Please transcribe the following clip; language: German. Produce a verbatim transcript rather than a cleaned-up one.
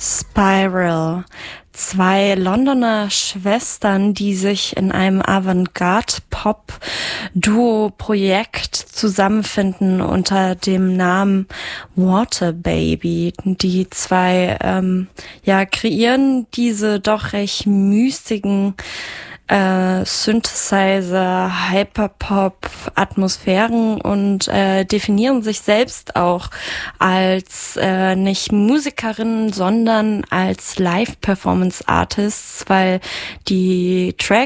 Spiral. Zwei Londoner Schwestern, die sich in einem Avantgarde-Pop-Duo-Projekt zusammenfinden unter dem Namen Water Baby. Die zwei ähm, ja kreieren diese doch recht mystigen äh, Synthesizer, Hyperpop, Atmosphären und äh, definieren sich selbst auch als äh, nicht Musikerinnen, sondern als Live-Performance-Artists, weil die Tracks